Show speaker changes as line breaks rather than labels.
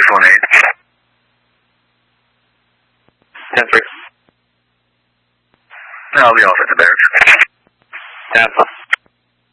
618. 10-3. I'll be off at the barracks. 10.